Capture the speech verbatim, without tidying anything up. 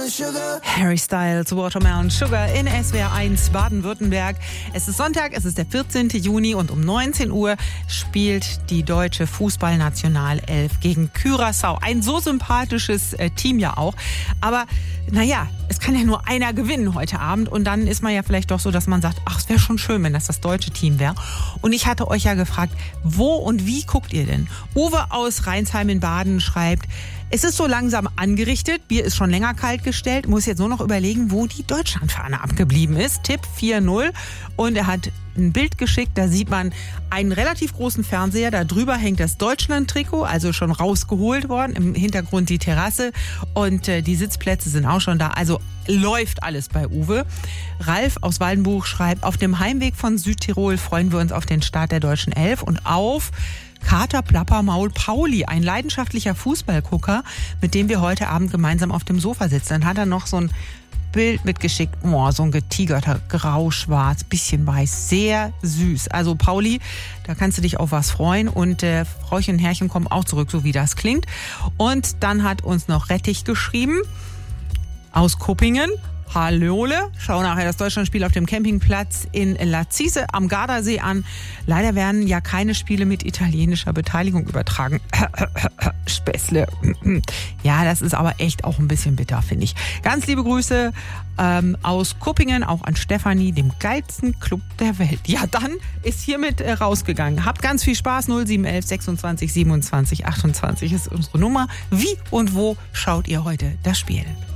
Harry Styles, Watermelon Sugar in S W R eins Baden-Württemberg. Es ist Sonntag, es ist der vierzehnten Juni und um neunzehn Uhr spielt die deutsche Fußballnationalelf gegen Curaçao. Ein so sympathisches äh, Team ja auch. Aber naja, es kann ja nur einer gewinnen heute Abend und dann ist man ja vielleicht doch so, dass man sagt, ach, es wäre schon schön, wenn das das deutsche Team wäre. Und ich hatte euch ja gefragt, wo und wie guckt ihr denn? Uwe aus Rheinsheim in Baden schreibt, es ist so langsam angerichtet, Bier ist schon länger kalt gestellt, muss jetzt nur noch überlegen, wo die Deutschlandfahne abgeblieben ist. Tipp vier null und er hat ein Bild geschickt, da sieht man einen relativ großen Fernseher, da drüber hängt das Deutschland-Trikot, also schon rausgeholt worden, im Hintergrund die Terrasse und äh, die Sitzplätze sind auch schon da, also läuft alles bei Uwe. Ralf aus Waldenbuch schreibt, auf dem Heimweg von Südtirol freuen wir uns auf den Start der deutschen Elf und auf Kater Plappermaul Pauli, ein leidenschaftlicher Fußballgucker, mit dem wir heute Abend gemeinsam auf dem Sofa sitzen. Dann hat er noch so ein Bild mitgeschickt, oh, so ein getigerter grau-schwarz, bisschen weiß, sehr süß. Also Pauli, da kannst du dich auf was freuen und äh, Frauchen und Herrchen kommen auch zurück, so wie das klingt. Und dann hat uns noch Rettich geschrieben aus Kuppingen. Hallöle, schau nachher das Deutschlandspiel auf dem Campingplatz in Lazise am Gardasee an. Leider werden ja keine Spiele mit italienischer Beteiligung übertragen. Späßle. Ja, das ist aber echt auch ein bisschen bitter, finde ich. Ganz liebe Grüße ähm, aus Kuppingen, auch an Stefanie, dem geilsten Club der Welt. Ja, dann ist hiermit äh, rausgegangen. Habt ganz viel Spaß. null sieben elf sechsundzwanzig siebenundzwanzig achtundzwanzig ist unsere Nummer. Wie und wo schaut ihr heute das Spiel?